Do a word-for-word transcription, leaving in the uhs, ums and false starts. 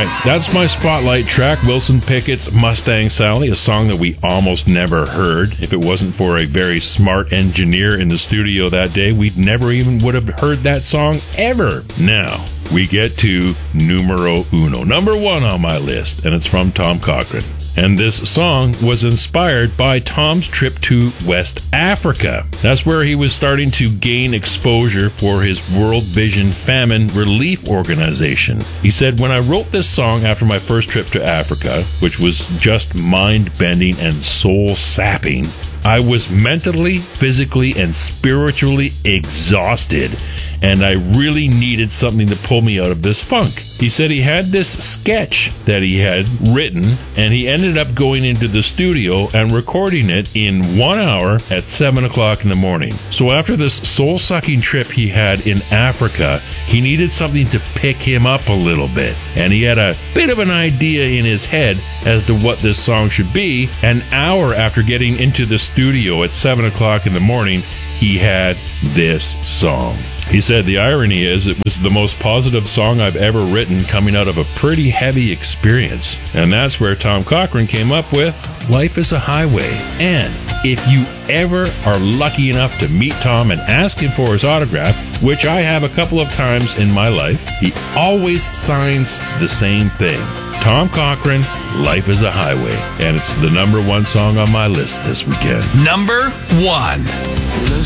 right, that's my spotlight track, Wilson Pickett's Mustang Sally, a song that we almost never heard. If it wasn't for a very smart engineer in the studio that day, we never even would have heard that song ever. Now, we get to numero uno, number one on my list, and it's from Tom Cochrane. And this song was inspired by Tom's trip to West Africa. That's where he was starting to gain exposure for his World Vision Famine Relief Organization. He said, when I wrote this song after my first trip to Africa, which was just mind-bending and soul-sapping, I was mentally, physically, and spiritually exhausted, and I really needed something to pull me out of this funk. He said he had this sketch that he had written, and he ended up going into the studio and recording it in one hour at seven o'clock in the morning. So after this soul-sucking trip he had in Africa, he needed something to pick him up a little bit, and he had a bit of an idea in his head as to what this song should be. An hour after getting into the studio at seven o'clock in the morning, he had this song. He said, the irony is it was the most positive song I've ever written, coming out of a pretty heavy experience. And that's where Tom Cochrane came up with Life is a Highway. And if you ever are lucky enough to meet Tom and ask him for his autograph, which I have a couple of times in my life, he always signs the same thing. Tom Cochrane, Life is a Highway. And it's the number one song on my list this weekend. Number one.